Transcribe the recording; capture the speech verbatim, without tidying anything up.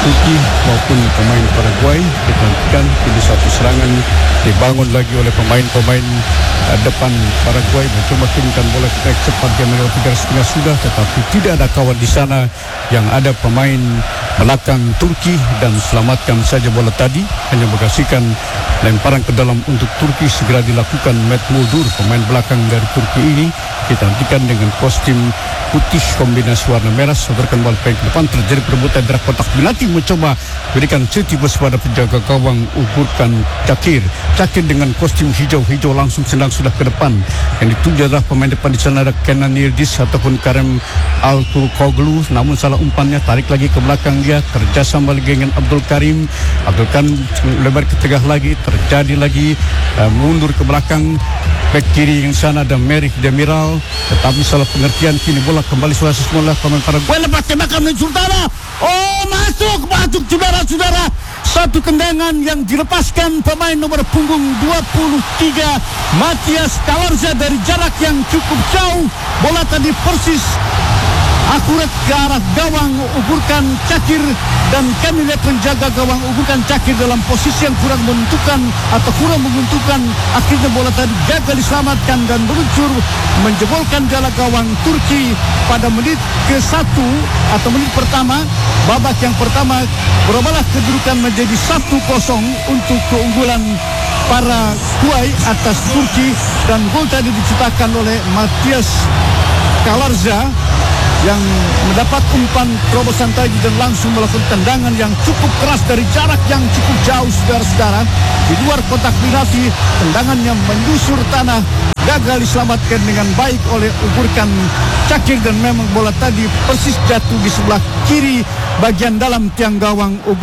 Turki maupun pemain Paraguay. Kita nantikan ini satu serangan dibangun lagi oleh pemain-pemain uh, depan Paraguay, mencoba turunkan bola ke cepat dia melewati garis tengah sudah, tetapi tidak ada kawan di sana. Yang ada pemain belakang Turki dan selamatkan saja bola tadi, hanya menghasilkan lemparan ke dalam untuk Turki segera dilakukan. Matt Muldur, pemain belakang dari Turki ini, kita nantikan dengan kostum putih kombinasi warna merah, sodorkan bola ke depan, terjadi perebutan dari kotak penalti, mencoba berikan setibus pada penjaga gawang, ukurkan Cakir. Cakir dengan kostum hijau-hijau langsung sedang sudah ke depan. Yang dituju adalah pemain depan di sana ada Kenan Yildiz ataupun Karim Alturkoglu, namun salah umpannya, tarik lagi ke belakang dia, kerjasama lagi dengan Abdul Karim. Abdul Karim lebar ke tengah lagi, terjadi lagi uh, mundur ke belakang. Back kiri yang sana ada Merih Demiral, tetapi salah pengertian, kini bola kembali suara semula pemain Paraguay, lepas tembakan menuju Sultana. Oh, masuk, masuk saudara-saudara. Satu tendangan yang dilepaskan pemain nomor punggung dua puluh tiga Matias Kalarza dari jarak yang cukup jauh. Bola tadi persis akurat ke arah gawang, ukurkan Cakir, dan kami lihat penjaga gawang ukurkan Cakir dalam posisi yang kurang menentukan atau kurang menguntungkan. Akhirnya bola tadi gagal diselamatkan dan meluncur menjebolkan gala gawang Turki pada menit ke satu atau menit pertama. Babak yang pertama berubahlah kedudukan menjadi satu kosong untuk keunggulan Paraguay atas Turki, dan gol tadi diciptakan oleh Matias Kalarza yang mendapat umpan terobosan tadi dan langsung melakukan tendangan yang cukup keras dari jarak yang cukup jauh, saudara-saudara, di luar kotak penalti. Tendangannya menyusur tanah, gagal diselamatkan dengan baik oleh ukurkan Cakir, dan memang bola tadi persis jatuh di sebelah kiri bagian dalam tiang gawang ukur